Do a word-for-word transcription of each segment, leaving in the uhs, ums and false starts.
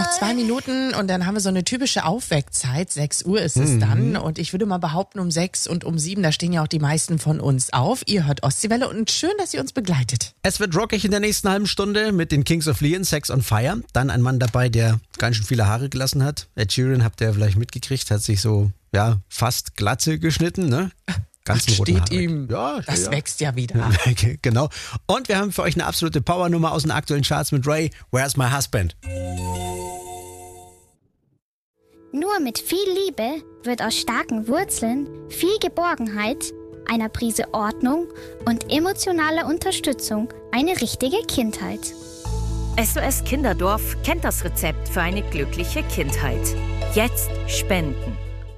zwei Minuten und dann haben wir so eine typische Aufweckzeit. sechs Uhr ist es mhm. dann. Und ich würde mal behaupten, um sechs und um sieben, da stehen ja auch die meisten von uns auf. Ihr hört Ostseewelle und schön, dass ihr uns begleitet. Es wird rockig in der nächsten halben Stunde mit den Kings of Leon, Sex on Fire. Dann ein Mann dabei, der ganz schön viele Haare gelassen hat. Ed Sheeran, habt ihr vielleicht mitgekriegt, hat sich so, ja, fast Glatze geschnitten, ne? Ganz Ach, steht ihm. Ja, das ja. wächst ja wieder. Genau. Und wir haben für euch eine absolute Powernummer aus den aktuellen Charts mit Ray, Where's My Husband? Nur mit viel Liebe wird aus starken Wurzeln viel Geborgenheit, einer Prise Ordnung und emotionaler Unterstützung eine richtige Kindheit. S O S Kinderdorf kennt das Rezept für eine glückliche Kindheit. Jetzt spenden.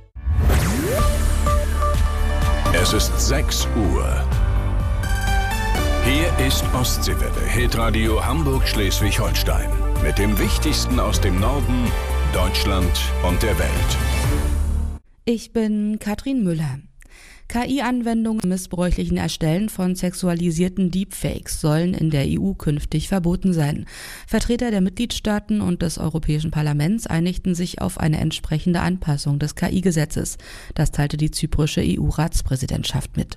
Es ist sechs Uhr. Hier ist Ostseewelle, Hitradio Hamburg-Schleswig-Holstein. Mit dem Wichtigsten aus dem Norden, Deutschland und der Welt. Ich bin Katrin Müller. K I-Anwendungen im missbräuchlichen Erstellen von sexualisierten Deepfakes sollen in der E U künftig verboten sein. Vertreter der Mitgliedstaaten und des Europäischen Parlaments einigten sich auf eine entsprechende Anpassung des K I-Gesetzes. Das teilte die zyprische E U-Ratspräsidentschaft mit.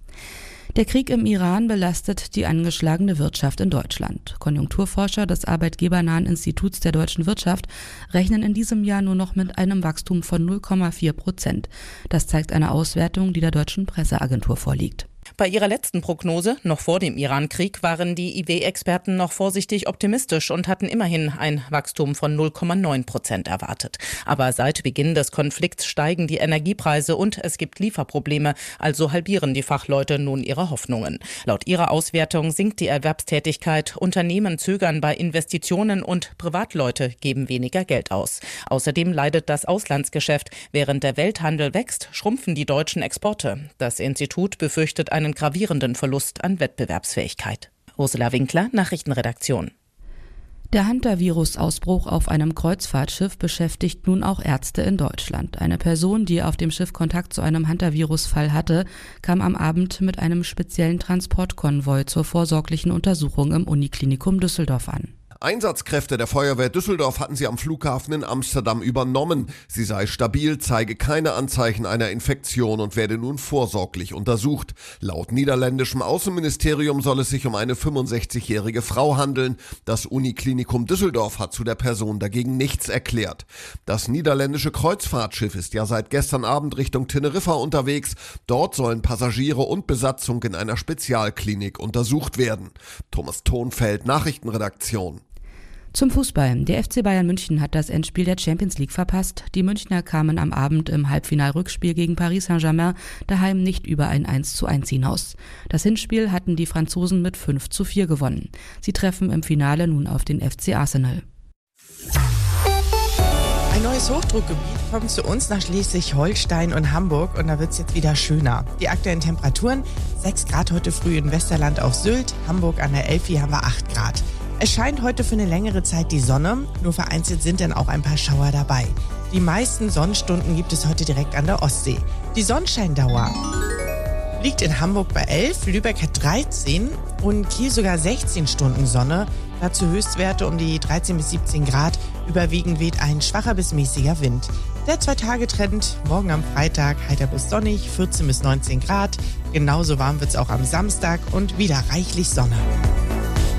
Der Krieg im Iran belastet die angeschlagene Wirtschaft in Deutschland. Konjunkturforscher des arbeitgebernahen Instituts der deutschen Wirtschaft rechnen in diesem Jahr nur noch mit einem Wachstum von null Komma vier Prozent. Das zeigt eine Auswertung, die der deutschen Presseagentur vorliegt. Bei ihrer letzten Prognose, noch vor dem Iran-Krieg, waren die I W-Experten noch vorsichtig optimistisch und hatten immerhin ein Wachstum von null Komma neun Prozent erwartet. Aber seit Beginn des Konflikts steigen die Energiepreise und es gibt Lieferprobleme, also halbieren die Fachleute nun ihre Hoffnungen. Laut ihrer Auswertung sinkt die Erwerbstätigkeit, Unternehmen zögern bei Investitionen und Privatleute geben weniger Geld aus. Außerdem leidet das Auslandsgeschäft. Während der Welthandel wächst, schrumpfen die deutschen Exporte. Das Institut befürchtet einen gravierenden Verlust an Wettbewerbsfähigkeit. Ursula Winkler, Nachrichtenredaktion. Der Hantavirus-Ausbruch auf einem Kreuzfahrtschiff beschäftigt nun auch Ärzte in Deutschland. Eine Person, die auf dem Schiff Kontakt zu einem Hantavirus-Fall hatte, kam am Abend mit einem speziellen Transportkonvoi zur vorsorglichen Untersuchung im Uniklinikum Düsseldorf an. Einsatzkräfte der Feuerwehr Düsseldorf hatten sie am Flughafen in Amsterdam übernommen. Sie sei stabil, zeige keine Anzeichen einer Infektion und werde nun vorsorglich untersucht. Laut niederländischem Außenministerium soll es sich um eine fünfundsechzigjährige Frau handeln. Das Uniklinikum Düsseldorf hat zu der Person dagegen nichts erklärt. Das niederländische Kreuzfahrtschiff ist ja seit gestern Abend Richtung Teneriffa unterwegs. Dort sollen Passagiere und Besatzung in einer Spezialklinik untersucht werden. Thomas Thonfeld, Nachrichtenredaktion. Zum Fußball. Der F C Bayern München hat das Endspiel der Champions League verpasst. Die Münchner kamen am Abend im Halbfinalrückspiel gegen Paris Saint-Germain daheim nicht über ein eins zu eins hinaus. Das Hinspiel hatten die Franzosen mit fünf zu vier gewonnen. Sie treffen im Finale nun auf den F C Arsenal. Ein neues Hochdruckgebiet kommt zu uns nach Schleswig-Holstein und Hamburg und da wird es jetzt wieder schöner. Die aktuellen Temperaturen, sechs Grad heute früh in Westerland auf Sylt, Hamburg an der Elfi haben wir acht Grad. Es scheint heute für eine längere Zeit die Sonne, nur vereinzelt sind dann auch ein paar Schauer dabei. Die meisten Sonnenstunden gibt es heute direkt an der Ostsee. Die Sonnenscheindauer liegt in Hamburg bei elf, Lübeck hat dreizehn und Kiel sogar sechzehn Stunden Sonne. Dazu Höchstwerte um die dreizehn bis siebzehn Grad. Überwiegend weht ein schwacher bis mäßiger Wind. Der Zwei-Tage-Trend, morgen am Freitag heiter bis sonnig, vierzehn bis neunzehn Grad. Genauso warm wird es auch am Samstag und wieder reichlich Sonne.